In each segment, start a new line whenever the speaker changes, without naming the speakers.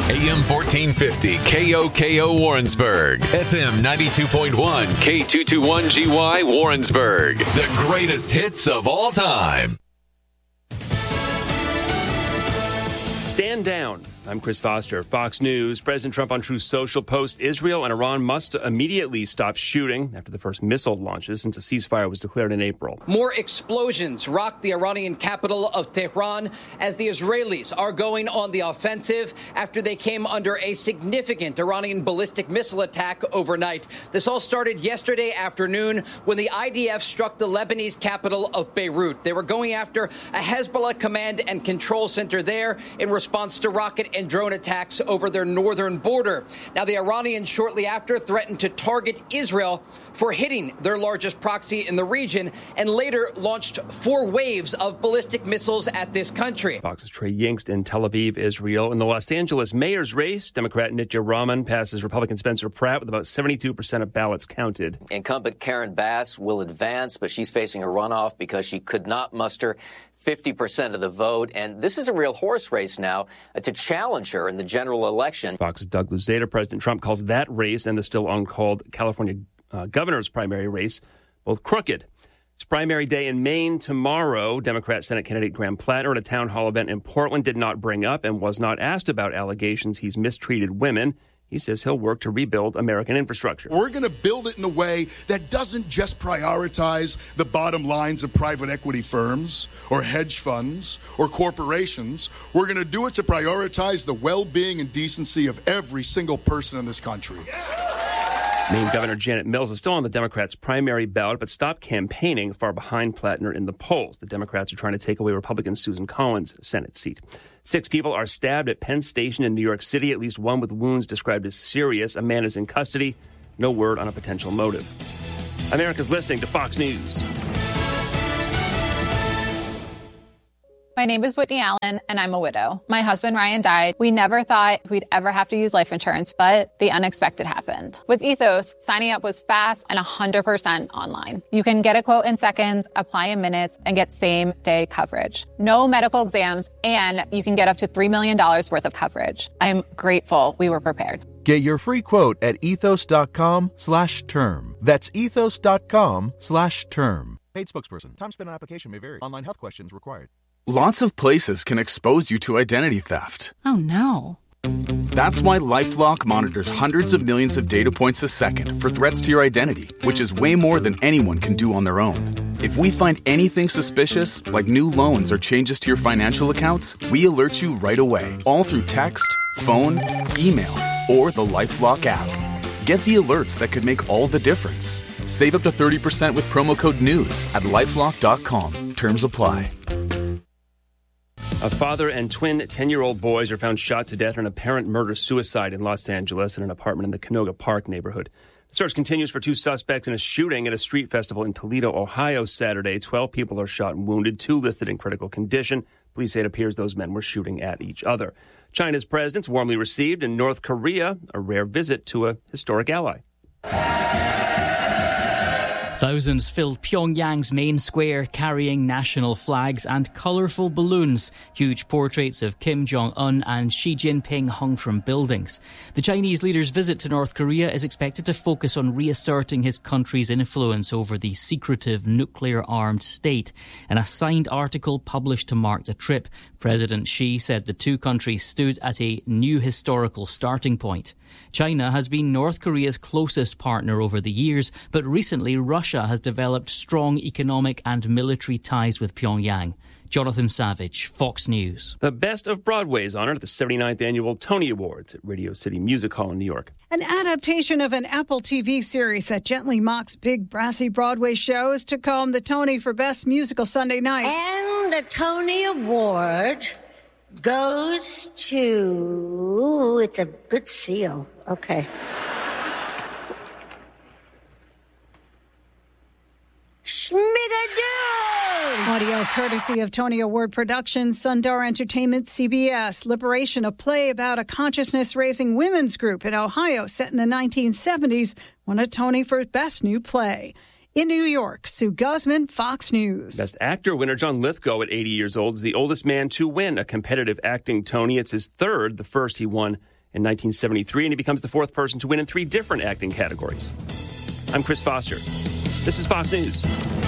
AM 1450 KOKO Warrensburg, FM 92.1 K221GY Warrensburg. The greatest hits of all time.
Stand down. I'm Chris Foster. Fox News. President Trump on Truth Social posts Israel and Iran must immediately stop shooting after the first missile launches since a ceasefire was declared in April.
More explosions rocked the Iranian capital of Tehran as the Israelis are going on the offensive after they came under a significant Iranian ballistic missile attack overnight. This all started yesterday afternoon when the IDF struck the Lebanese capital of Beirut. They were going after a Hezbollah command and control center there in response to rocket and drone attacks over their northern border. Now, the Iranians shortly after threatened to target Israel for hitting their largest proxy in the region and later launched 4 waves of ballistic missiles at this country.
Fox's Trey Yingst in Tel Aviv, Israel. In the Los Angeles mayor's race, Democrat Nitya Raman passes Republican Spencer Pratt with about 72% of ballots counted.
Incumbent Karen Bass will advance, but she's facing a runoff because she could not muster 50% of the vote. And this is a real horse race now to challenge her in the general election.
Fox's Doug Luzader. President Trump calls that race and the still uncalled California governor's primary race both crooked. It's primary day in Maine tomorrow. Democrat Senate candidate Graham Plattner at a town hall event in Portland did not bring up and was not asked about allegations he's mistreated women. He says he'll work to rebuild American infrastructure.
We're going to build it in a way that doesn't just prioritize the bottom lines of private equity firms or hedge funds or corporations. We're going to do it to prioritize the well-being and decency of every single person in this country.
Maine Governor Janet Mills is still on the Democrats' primary ballot, but stopped campaigning far behind Plattner in the polls. The Democrats are trying to take away Republican Susan Collins' Senate seat. 6 people are stabbed at Penn Station in New York City, at least one with wounds described as serious. A man is in custody. No word on a potential motive. America's listening to Fox News.
My name is Whitney Allen, and I'm a widow. My husband, Ryan, died. We never thought we'd ever have to use life insurance, but the unexpected happened. With Ethos, signing up was fast and 100% online. You can get a quote in seconds, apply in minutes, and get same-day coverage. No medical exams, and you can get up to $3 million worth of coverage. I'm grateful we were prepared.
Get your free quote at ethos.com/term. That's ethos.com/term. Paid spokesperson. Time spent on application may vary. Online health questions required.
Lots of places can expose you to identity theft.
Oh, no.
That's why LifeLock monitors hundreds of millions of data points a second for threats to your identity, which is way more than anyone can do on their own. If we find anything suspicious, like new loans or changes to your financial accounts, we alert you right away, all through text, phone, email, or the LifeLock app. Get the alerts that could make all the difference. Save up to 30% with promo code NEWS at LifeLock.com. Terms apply.
A father and twin 10-year-old boys are found shot to death in an apparent murder-suicide in Los Angeles in an apartment in the Canoga Park neighborhood. The search continues for 2 suspects in a shooting at a street festival in Toledo, Ohio, Saturday. 12 people are shot and wounded, 2 listed in critical condition. Police say it appears those men were shooting at each other. China's president's warmly received in North Korea, a rare visit to a historic ally.
Thousands filled Pyongyang's main square carrying national flags and colourful balloons. Huge portraits of Kim Jong-un and Xi Jinping hung from buildings. The Chinese leader's visit to North Korea is expected to focus on reasserting his country's influence over the secretive nuclear-armed state. In a signed article published to mark the trip, President Xi said the 2 countries stood at a new historical starting point. China has been North Korea's closest partner over the years, but recently Russia has developed strong economic and military ties with Pyongyang. Jonathan Savage, Fox News.
The Best of Broadway is honored at the 79th Annual Tony Awards at Radio City Music Hall in New York.
An adaptation of an Apple TV series that gently mocks big brassy Broadway shows took home the Tony for Best Musical Sunday night.
And the Tony Award goes to... it's a good seal. Okay. Schmigadoon!
Audio courtesy of Tony Award Productions, Sundar Entertainment, CBS. Liberation, a play about a consciousness-raising women's group in Ohio set in the 1970s, won a Tony for Best New Play. In New York, Sue Guzman, Fox News.
Best Actor winner John Lithgow at 80 years old is the oldest man to win a competitive acting Tony. It's his third, the first he won in 1973, and he becomes the fourth person to win in 3 different acting categories. I'm Chris Foster. This is Fox News.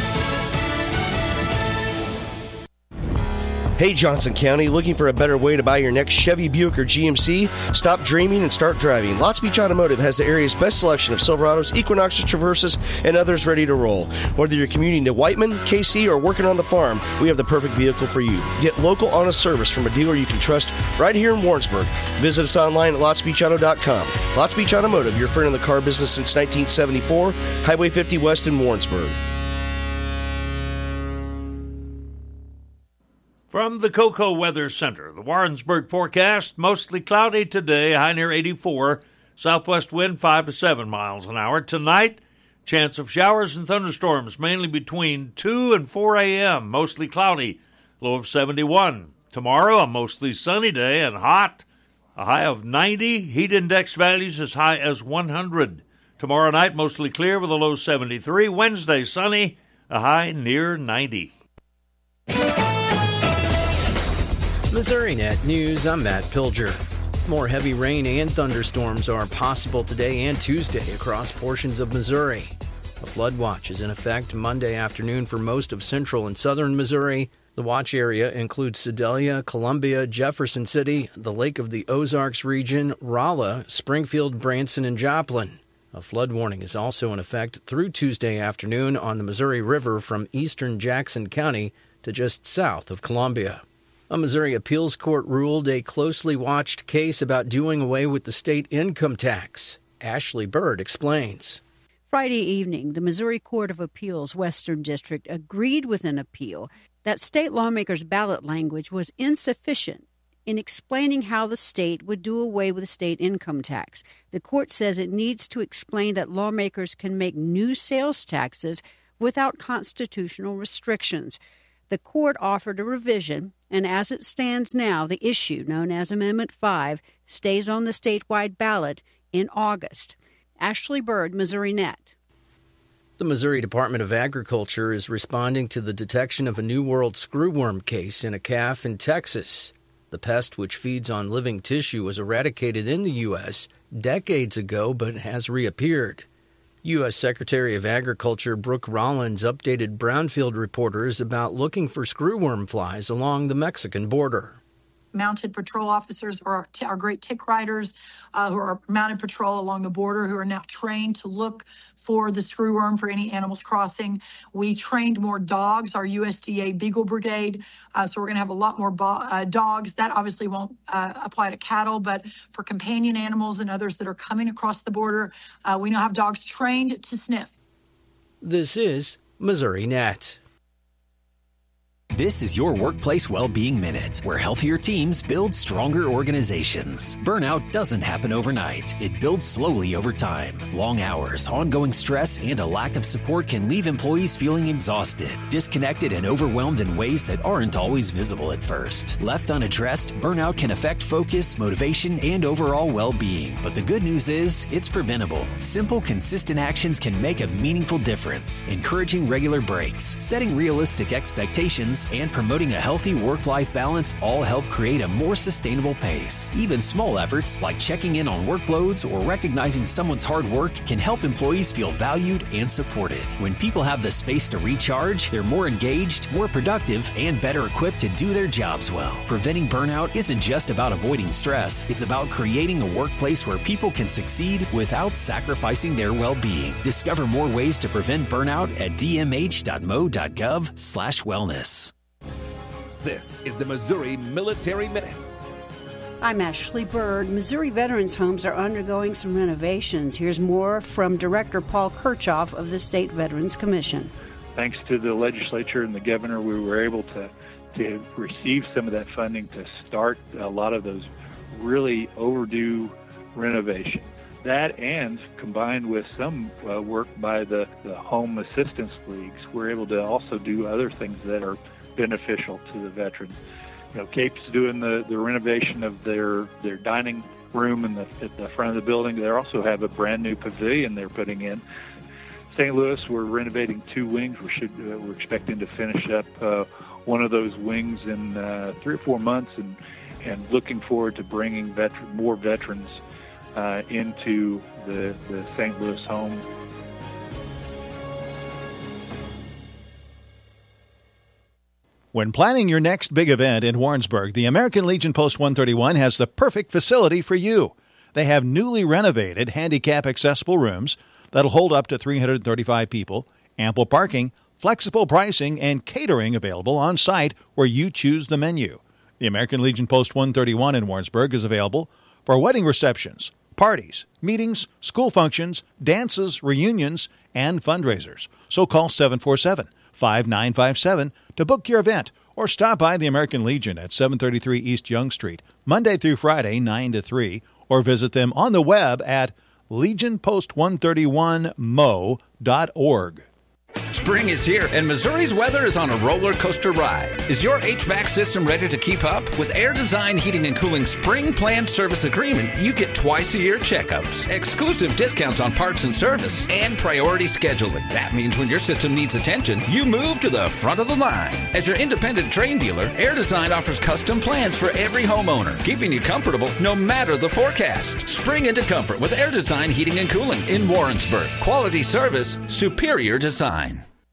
Hey, Johnson County, looking for a better way to buy your next Chevy, Buick, or GMC? Stop dreaming and start driving. Lots Beach Automotive has the area's best selection of Silverados, Equinoxes, Traverses, and others ready to roll. Whether you're commuting to Whiteman, KC, or working on the farm, we have the perfect vehicle for you. Get local, honest service from a dealer you can trust right here in Warrensburg. Visit us online at lotsbeachauto.com. Lots Beach Automotive, your friend in the car business since 1974, Highway 50 West in Warrensburg.
From the Cocoa Weather Center, the Warrensburg forecast, mostly cloudy today, high near 84, southwest wind 5 to 7 miles an hour. Tonight, chance of showers and thunderstorms, mainly between 2 and 4 a.m., mostly cloudy, low of 71. Tomorrow, a mostly sunny day and hot, a high of 90, heat index values as high as 100. Tomorrow night, mostly clear with a low 73. Wednesday, sunny, a high near 90.
Missouri Net News, I'm Matt Pilger. More heavy rain and thunderstorms are possible today and Tuesday across portions of Missouri. A flood watch is in effect Monday afternoon for most of central and southern Missouri. The watch area includes Sedalia, Columbia, Jefferson City, the Lake of the Ozarks region, Rolla, Springfield, Branson, and Joplin. A flood warning is also in effect through Tuesday afternoon on the Missouri River from eastern Jackson County to just south of Columbia. A Missouri appeals court ruled a closely watched case about doing away with the state income tax. Ashley Bird explains.
Friday evening, the Missouri Court of Appeals Western District agreed with an appeal that state lawmakers' ballot language was insufficient in explaining how the state would do away with the state income tax. The court says it needs to explain that lawmakers can make new sales taxes without constitutional restrictions. The court offered a revision, and as it stands now, the issue, known as Amendment 5, stays on the statewide ballot in August. Ashley Bird, Missouri Net.
The Missouri Department of Agriculture is responding to the detection of a New World screwworm case in a calf in Texas. The pest, which feeds on living tissue, was eradicated in the U.S. decades ago but has reappeared. U.S. Secretary of Agriculture Brooke Rollins updated Brownfield reporters about looking for screwworm flies along the Mexican border.
Mounted patrol officers are great tick riders who are mounted patrol along the border who are now trained to look for the screwworm for any animals crossing. We trained more dogs, our USDA Beagle Brigade, so we're going to have a lot more dogs. That obviously won't apply to cattle, but for companion animals and others that are coming across the border, we now have dogs trained to sniff.
This is Missouri Net.
This is your Workplace Wellbeing Minute, where healthier teams build stronger organizations. Burnout doesn't happen overnight. It builds slowly over time. Long hours, ongoing stress, and a lack of support can leave employees feeling exhausted, disconnected, and overwhelmed in ways that aren't always visible at first. Left unaddressed, burnout can affect focus, motivation, and overall well-being. But the good news is, it's preventable. Simple, consistent actions can make a meaningful difference. Encouraging regular breaks, setting realistic expectations, and promoting a healthy work-life balance all help create a more sustainable pace. Even small efforts like checking in on workloads or recognizing someone's hard work can help employees feel valued and supported. When people have the space to recharge, they're more engaged, more productive, and better equipped to do their jobs well. Preventing burnout isn't just about avoiding stress. It's about creating a workplace where people can succeed without sacrificing their well-being. Discover more ways to prevent burnout at dmh.mo.gov/wellness.
This is the Missouri Military Minute.
I'm Ashley Bird. Missouri Veterans Homes are undergoing some renovations. Here's more from Director Paul Kirchhoff of the State Veterans Commission.
Thanks to the legislature and the governor, we were able to receive some of that funding to start a lot of those really overdue renovations. That, and combined with some work by the home assistance leagues, we're able to also do other things that are beneficial to the veterans. CAPE's doing the renovation of their dining room at the front of the building. They also have a brand new pavilion they're putting in. St. Louis, we're renovating 2 wings. We're expecting to finish up one of those wings in 3 or 4 months, and and looking forward to bringing more veterans into the St. Louis home.
When planning your next big event in Warrensburg, the American Legion Post 131 has the perfect facility for you. They have newly renovated handicap-accessible rooms that'll hold up to 335 people, ample parking, flexible pricing, and catering available on site where you choose the menu. The American Legion Post 131 in Warrensburg is available for wedding receptions, parties, meetings, school functions, dances, reunions, and fundraisers. So call 747-5957 to book your event or stop by the American Legion at 733 East Young Street, Monday through Friday, 9 to 3, or visit them on the web at legionpost131mo.org.
Spring is here, and Missouri's weather is on a roller coaster ride. Is your HVAC system ready to keep up? With Air Design Heating and Cooling Spring Planned Service Agreement, you get twice-a-year checkups, exclusive discounts on parts and service, and priority scheduling. That means when your system needs attention, you move to the front of the line. As your independent Trane dealer, Air Design offers custom plans for every homeowner, keeping you comfortable no matter the forecast. Spring into comfort with Air Design Heating and Cooling in Warrensburg. Quality service, superior design.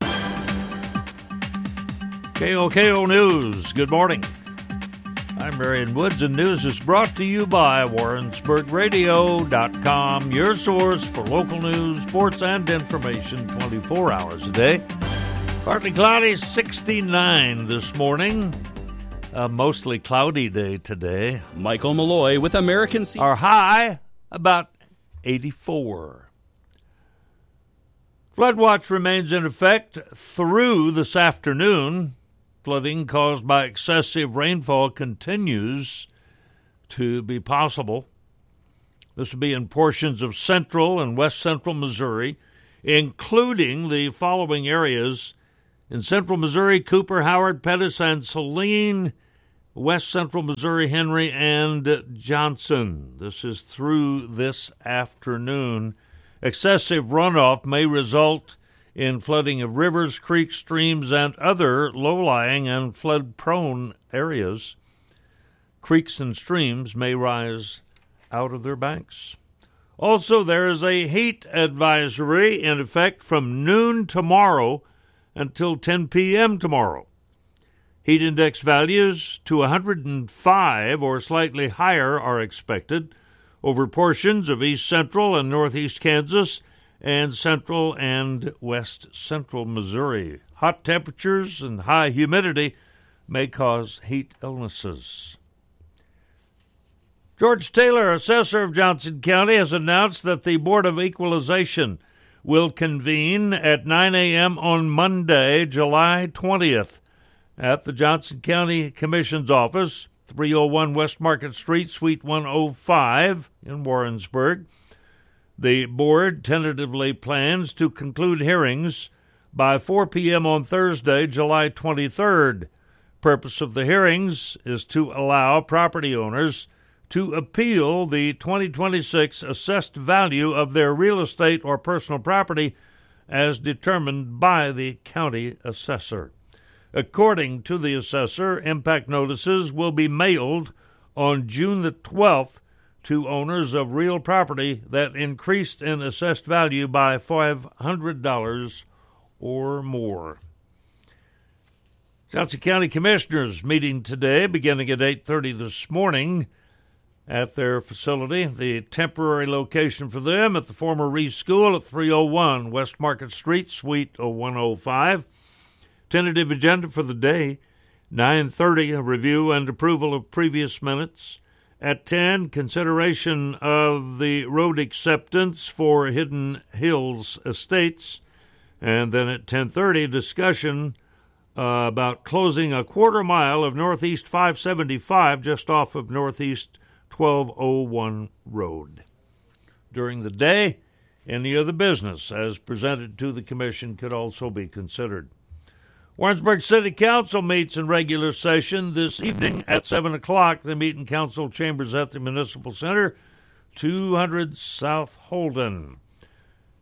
KOKO News. Good morning. I'm Marion Woods, and news is brought to you by WarrensburgRadio.com, your source for local news, sports, and information 24 hours a day. Partly cloudy, 69 this morning. A mostly cloudy day today.
Michael Malloy with American Sea.
Our high, about 84. Flood watch remains in effect through this afternoon. Flooding caused by excessive rainfall continues to be possible. This will be in portions of central and west central Missouri, including the following areas: in central Missouri, Cooper, Howard, Pettis, and Saline; west central Missouri, Henry, and Johnson. This is through this afternoon. Excessive runoff may result in flooding of rivers, creeks, streams, and other low-lying and flood-prone areas. Creeks and streams may rise out of their banks. Also, there is a heat advisory in effect from noon tomorrow until 10 p.m. tomorrow. Heat index values to 105 or slightly higher are expected over portions of east central and northeast Kansas and central and west central Missouri. Hot temperatures and high humidity may cause heat illnesses. George Taylor, assessor of Johnson County, has announced that the Board of Equalization will convene at 9 a.m. on Monday, July 20th, at the Johnson County Commission's office, 301 West Market Street, Suite 105 in Warrensburg. The board tentatively plans to conclude hearings by 4 p.m. on Thursday, July 23rd. Purpose of the hearings is to allow property owners to appeal the 2026 assessed value of their real estate or personal property as determined by the county assessor. According to the assessor, impact notices will be mailed on June the 12th to owners of real property that increased in assessed value by $500 or more. Johnson County Commissioners meeting today, beginning at 8:30 this morning at their facility. The temporary location for them at the former Reese School at 301 West Market Street, Suite 105. Tentative agenda for the day, 9:30, a review and approval of previous minutes. At 10, consideration of the road acceptance for Hidden Hills Estates. And then at 10:30, discussion about closing a quarter mile of Northeast 575 just off of Northeast 1201 Road. During the day, any other business as presented to the Commission could also be considered. Warrensburg City Council meets in regular session this evening at 7 o'clock. They meet in council chambers at the Municipal Center, 200 South Holden.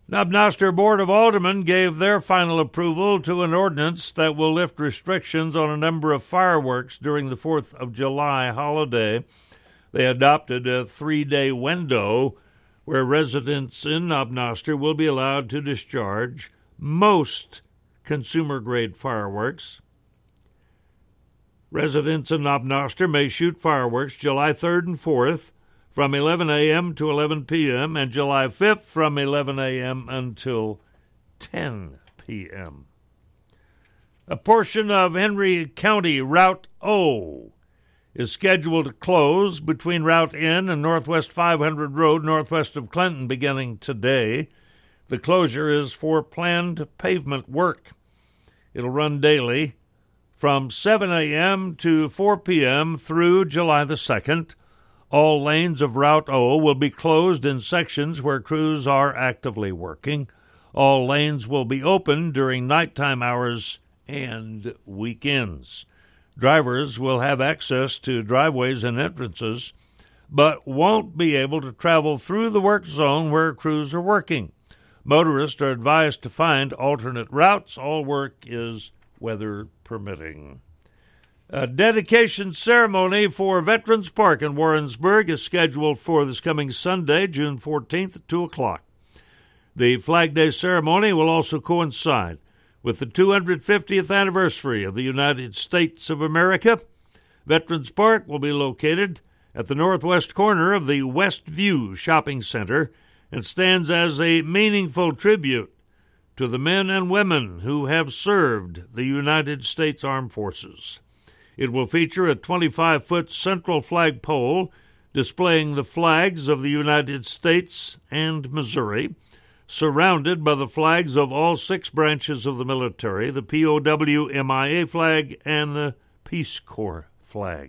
Knob Noster Board of Aldermen gave their final approval to an ordinance that will lift restrictions on a number of fireworks during the 4th of July holiday. They adopted a 3-day window where residents in Knob Noster will be allowed to discharge most consumer-grade fireworks. Residents in Knob Noster may shoot fireworks July 3rd and 4th from 11 a.m. to 11 p.m. and July 5th from 11 a.m. until 10 p.m. A portion of Henry County Route O is scheduled to close between Route N and Northwest 500 Road northwest of Clinton beginning today. The closure is for planned pavement work. It'll run daily from 7 a.m. to 4 p.m. through July the 2nd. All lanes of Route O will be closed in sections where crews are actively working. All lanes will be open during nighttime hours and weekends. Drivers will have access to driveways and entrances, but won't be able to travel through the work zone where crews are working. Motorists are advised to find alternate routes. All work is weather permitting. A dedication ceremony for Veterans Park in Warrensburg is scheduled for this coming Sunday, June 14th at 2 o'clock. The Flag Day ceremony will also coincide with the 250th anniversary of the United States of America. Veterans Park will be located at the northwest corner of the Westview Shopping Center and stands as a meaningful tribute to the men and women who have served the United States Armed Forces. It will feature a 25-foot central flagpole displaying the flags of the United States and Missouri, surrounded by the flags of all 6 branches of the military, the POW-MIA flag, and the Peace Corps flag.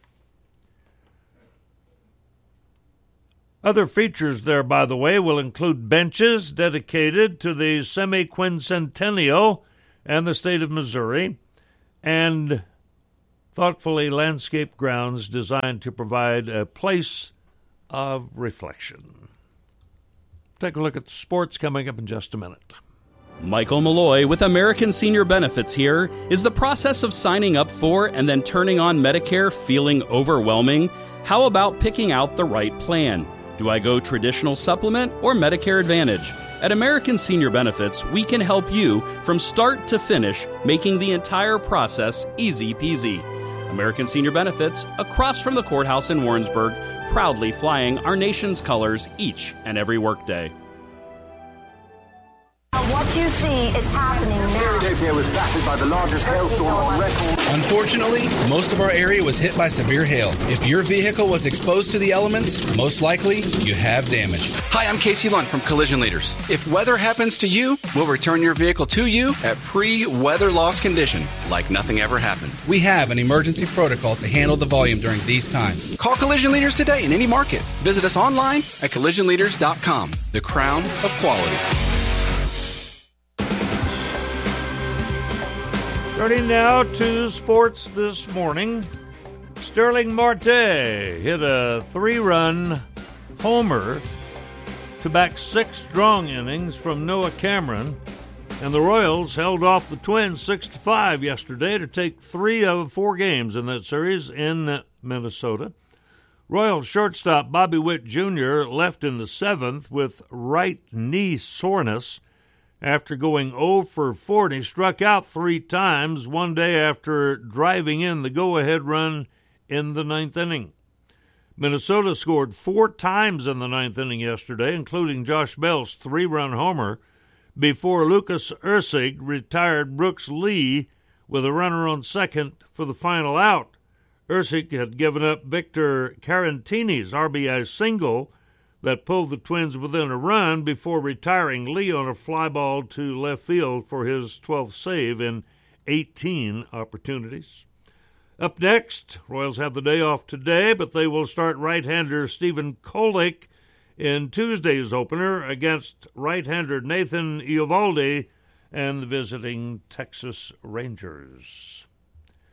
Other features there, by the way, will include benches dedicated to the semi-quincentennial and the state of Missouri, and thoughtfully landscaped grounds designed to provide a place of reflection. Take a look at the sports coming up in just a minute.
Michael Malloy with American Senior Benefits here. Is the process of signing up for and then turning on Medicare feeling overwhelming? How about picking out the right plan? Do I go traditional supplement or Medicare Advantage? At American Senior Benefits, we can help you from start to finish, making the entire process easy peasy. American Senior Benefits, across from the courthouse in Warrensburg, proudly flying our nation's colors each and every workday.
What you see is happening now.
Philadelphia was battered by the largest hailstorm on record.
Unfortunately, most of our area was hit by severe hail. If your vehicle was exposed to the elements, most likely you have damage.
Hi, I'm Casey Lunt from Collision Leaders. If weather happens to you, we'll return your vehicle to you at pre-weather loss condition, like nothing ever happened.
We have an emergency protocol to handle the volume during these times.
Call Collision Leaders today in any market. Visit us online at collisionleaders.com, the crown of quality.
Turning now to sports this morning. Sterling Marte hit a 3-run homer to back 6 strong innings from Noah Cameron, and the Royals held off the Twins 6-5 yesterday to take 3 of 4 games in that series in Minnesota. Royals shortstop Bobby Witt Jr. left in the 7th with right knee soreness after going 0 for 4. He struck out 3 times one day after driving in the go-ahead run in the 9th inning. Minnesota scored 4 times in the 9th inning yesterday, including Josh Bell's 3-run homer, before Lucas Erceg retired Brooks Lee with a runner on second for the final out. Erceg had given up Victor Carantini's RBI single that pulled the Twins within a run before retiring Lee on a fly ball to left field for his 12th save in 18 opportunities. Up next, Royals have the day off today, but they will start right-hander Stephen Kolek in Tuesday's opener against right-hander Nathan Eovaldi and the visiting Texas Rangers.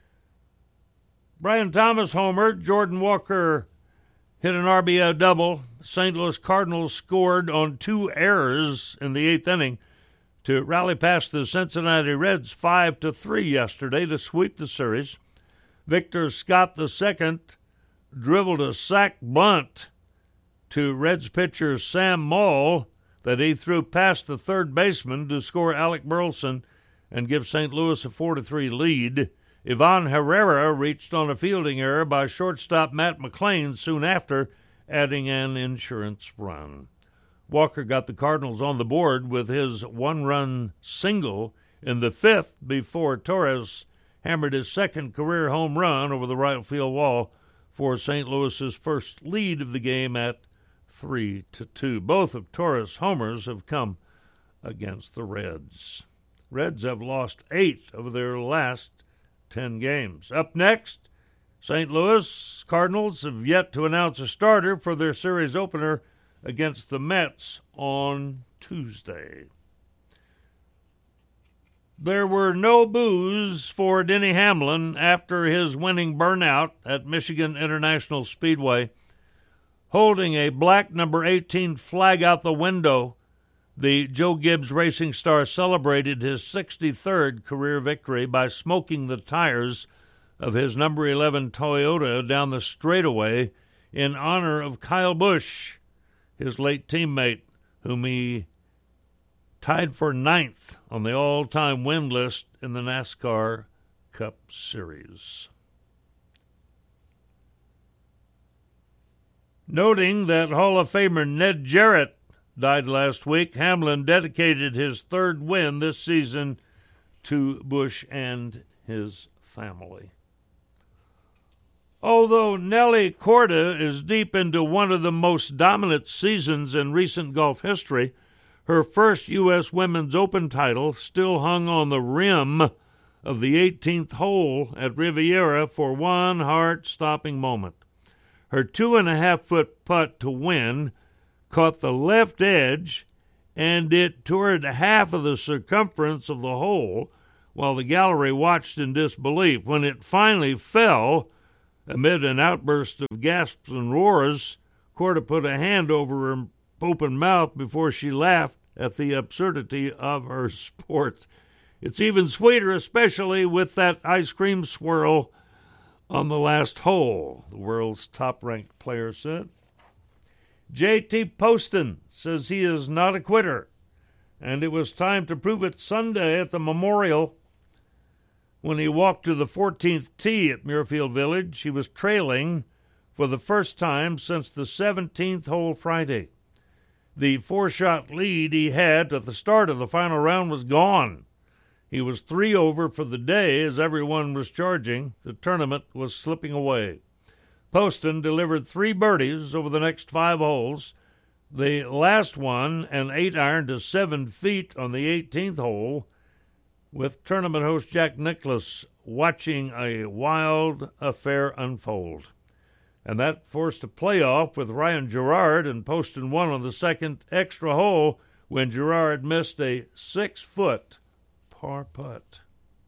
Brian Thomas homered. Jordan Walker hit an RBI double St. Louis Cardinals scored on 2 errors in the 8th inning to rally past the Cincinnati Reds 5-3 yesterday to sweep the series. Victor Scott II dribbled a sac bunt to Reds pitcher Sam Moll that he threw past the third baseman to score Alec Burleson and give St. Louis a 4-3 lead. Ivan Herrera reached on a fielding error by shortstop Matt McClain soon after, adding an insurance run. Walker got the Cardinals on the board with his 1-run single in the 5th before Torres hammered his 2nd career home run over the right field wall for St. Louis's first lead of the game at 3-2. Both of Torres' homers have come against the Reds. Reds have lost 8 of their last 10 games. Up next, St. Louis Cardinals have yet to announce a starter for their series opener against the Mets on Tuesday. There were no boos for Denny Hamlin after his winning burnout at Michigan International Speedway. Holding a black number 18 flag out the window, the Joe Gibbs racing star celebrated his 63rd career victory by smoking the tires of his number 11 Toyota down the straightaway in honor of Kyle Busch, his late teammate, whom he tied for 9th on the all-time win list in the NASCAR Cup Series. Noting that Hall of Famer Ned Jarrett died last week, Hamlin dedicated his 3rd win this season to Busch and his family. Although Nelly Korda is deep into one of the most dominant seasons in recent golf history, her first U.S. Women's Open title still hung on the rim of the 18th hole at Riviera for one heart-stopping moment. Her 2.5-foot putt to win caught the left edge, and it toured half of the circumference of the hole while the gallery watched in disbelief. When it finally fell, amid an outburst of gasps and roars, Korda put a hand over her open mouth before she laughed at the absurdity of her sport. It's even sweeter, especially with that ice cream swirl on the last hole, the world's top-ranked player said. J.T. Poston says he is not a quitter, and it was time to prove it Sunday at the Memorial. When he walked to the 14th tee at Muirfield Village, he was trailing for the first time since the 17th hole Friday. The 4-shot lead he had at the start of the final round was gone. He was 3 over for the day as everyone was charging. The tournament was slipping away. Poston delivered 3 birdies over the next 5 holes. The last one, an 8-iron to 7 feet on the 18th hole, with tournament host Jack Nicklaus watching a wild affair unfold. And that forced a playoff with Ryan Gerard, and Poston won on the second extra hole when Gerard missed a 6-foot par putt.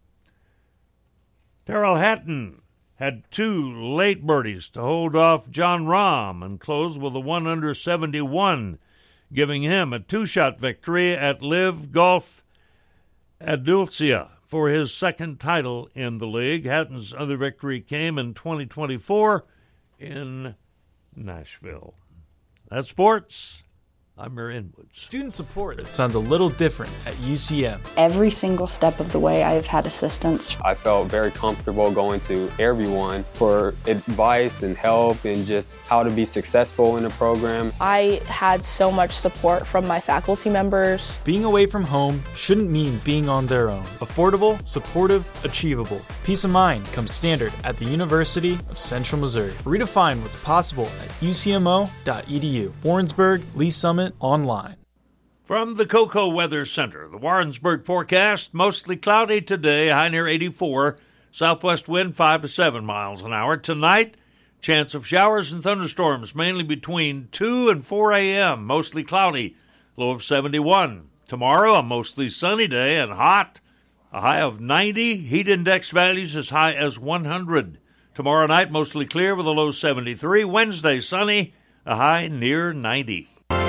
Terrell Hatton had 2 late birdies to hold off John Rahm and closed with a 1-under-71, giving him a 2-shot victory at Live Golf Adulcia for his 2nd title in the league. Hatton's other victory came in 2024 in Nashville. That's sports. I'm Mary Inwood.
Student support that sounds a little different at UCM.
Every single step of the way, I've had assistance.
I felt very comfortable going to everyone for advice and help and just how to be successful in the program.
I had so much support from my faculty members.
Being away from home shouldn't mean being on their own. Affordable, supportive, achievable. Peace of mind comes standard at the University of Central Missouri. Redefine what's possible at ucmo.edu. Warrensburg, Lee Summit, online.
From the Cocoa Weather Center, the Warrensburg forecast, mostly cloudy today, high near 84, southwest wind 5 to 7 miles an hour. Tonight, chance of showers and thunderstorms, mainly between 2 and 4 a.m., mostly cloudy, low of 71. Tomorrow, a mostly sunny day and hot, a high of 90, heat index values as high as 100. Tomorrow night, mostly clear with a low 73. Wednesday, sunny, a high near 90.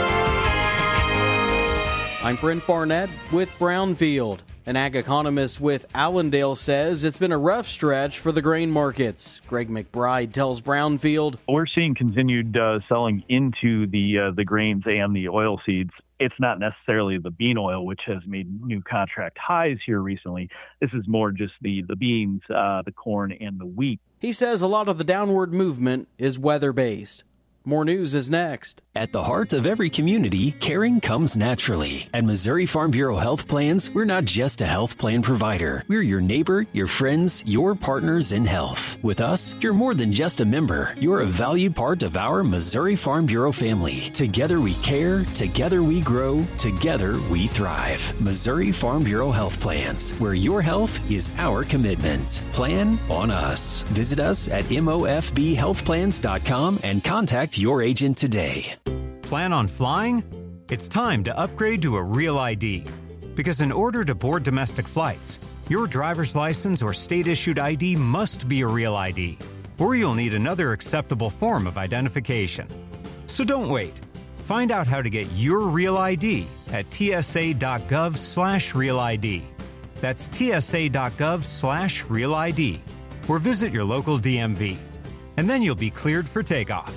I'm Brent Barnett with Brownfield. An ag economist with Allendale says it's been a rough stretch for the grain markets. Greg McBride tells Brownfield,
we're seeing continued selling into the grains and the oil seeds. It's not necessarily the bean oil, which has made new contract highs here recently. This is more just the beans, the corn, and the wheat.
He says a lot of the downward movement is weather-based. More news is next.
At the heart of every community, caring comes naturally. At Missouri Farm Bureau Health Plans, we're not just a health plan provider. We're your neighbor, your friends, your partners in health. With us, you're more than just a member. You're a valued part of our Missouri Farm Bureau family. Together we care, together we grow, together we thrive. Missouri Farm Bureau Health Plans, where your health is our commitment. Plan on us. Visit us at mofbhealthplans.com and contact your agent today.
Plan on flying? It's time to upgrade to a Real ID. Because in order to board domestic flights, your driver's license or state-issued ID must be a Real ID, or you'll need another acceptable form of identification. So don't wait. Find out how to get your Real ID at tsa.gov/Real ID. That's tsa.gov/Real ID, or visit your local DMV. And then you'll be cleared for takeoff.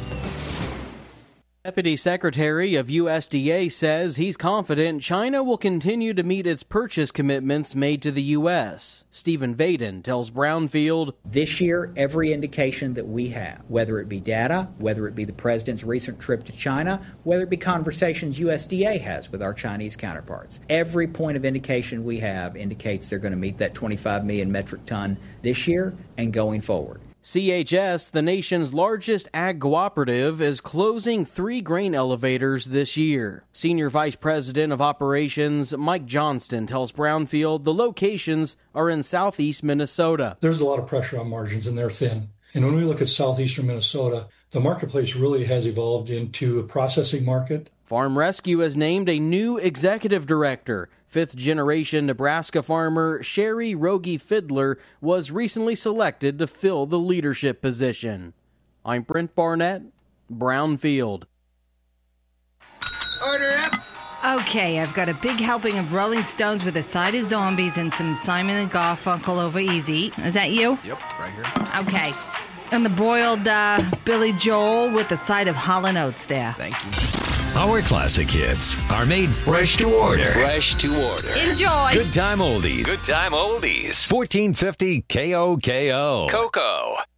Deputy Secretary of USDA says he's confident China will continue to meet its purchase commitments made to the U.S. Stephen Vaden tells Brownfield,
this year, every indication that we have, whether it be data, whether it be the President's recent trip to China, whether it be conversations USDA has with our Chinese counterparts, every point of indication we have indicates they're going to meet that 25 million metric ton this year and going forward.
CHS, the nation's largest ag cooperative, is closing 3 grain elevators this year. Senior Vice President of Operations Mike Johnston tells Brownfield the locations are in southeast Minnesota.
There's a lot of pressure on margins and they're thin. And when we look at southeastern Minnesota, the marketplace really has evolved into a processing market.
Farm Rescue has named a new executive director. 5th-generation Nebraska farmer Sherry Rogie Fiddler was recently selected to fill the leadership position. I'm Brent Barnett, Brownfield.
Order up! Okay, I've got a big helping of Rolling Stones with a side of zombies and some Simon and Garfunkel over easy. Is that you?
Yep, right here.
Okay. And the boiled Billy Joel with a side of Hall & Oates there.
Thank you.
Our classic hits are made fresh to order.
Fresh to order.
Enjoy.
Good time oldies.
Good time oldies.
1450 KOKO.
Cocoa.